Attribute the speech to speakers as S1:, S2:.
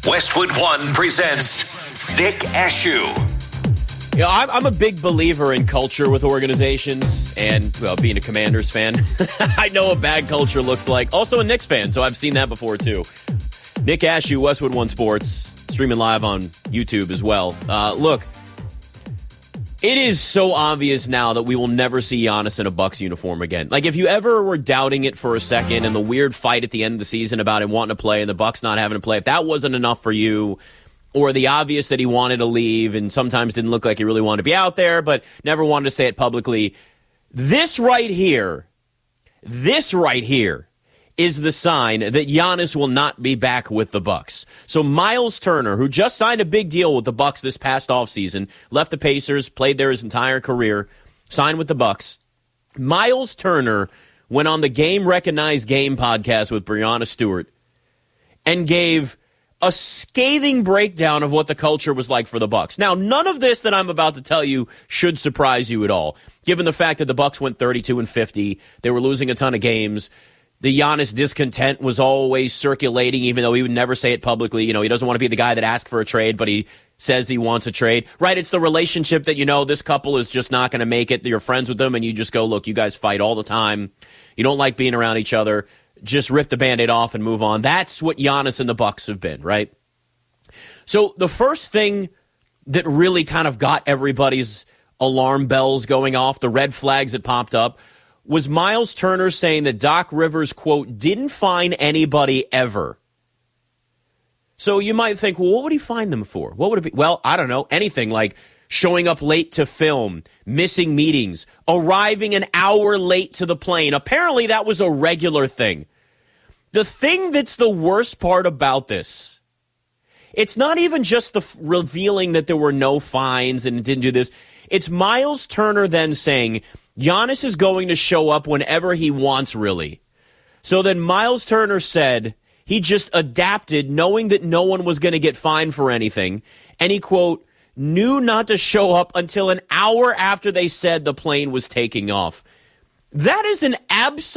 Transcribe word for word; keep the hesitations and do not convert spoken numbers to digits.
S1: Westwood One presents Nick Ashew.
S2: You know, I'm, I'm a big believer in culture with organizations, and, well, being a Commanders fan, I know what bad culture looks like. Also a Knicks fan, so I've seen that before, too. Nick Ashew, Westwood One Sports, streaming live on YouTube as well. Uh, look, it is so obvious now that we will never see Giannis in a Bucks uniform again. Like, if you ever were doubting it for a second and the weird fight at the end of the season about him wanting to play and the Bucks not having to play, if that wasn't enough for you, or the obvious that he wanted to leave and sometimes didn't look like he really wanted to be out there, but never wanted to say it publicly. This right here, this right here is the sign that Giannis will not be back with the Bucks. So Miles Turner, who just signed a big deal with the Bucks this past offseason, left the Pacers, played there his entire career, signed with the Bucks. Miles Turner went on the Game Recognized Game podcast with Breanna Stewart and gave a scathing breakdown of what the culture was like for the Bucks. Now, none of this that I'm about to tell you should surprise you at all, given the fact that the Bucks went thirty-two and fifty. They were losing a ton of games. The Giannis discontent was always circulating, even though he would never say it publicly. You know, he doesn't want to be the guy that asked for a trade, but he says he wants a trade. Right? It's the relationship that, you know, this couple is just not going to make it. You're friends with them, and you just go, look, you guys fight all the time. You don't like being around each other. Just rip the Band-Aid off and move on. That's what Giannis and the Bucks have been, right? So the first thing that really kind of got everybody's alarm bells going off, the red flags that popped up, was Miles Turner saying that Doc Rivers, quote, didn't find anybody ever. So you might think, well, what would he find them for? What would it be? Well, I don't know, anything like showing up late to film, missing meetings, arriving an hour late to the plane. Apparently that was a regular thing. The thing that's the worst part about this, it's not even just the f- revealing that there were no fines and didn't do this. It's Miles Turner then saying Giannis is going to show up whenever he wants, really. So then Miles Turner said he just adapted, knowing that no one was going to get fined for anything. And he, quote, knew not to show up until an hour after they said the plane was taking off. That is an absolute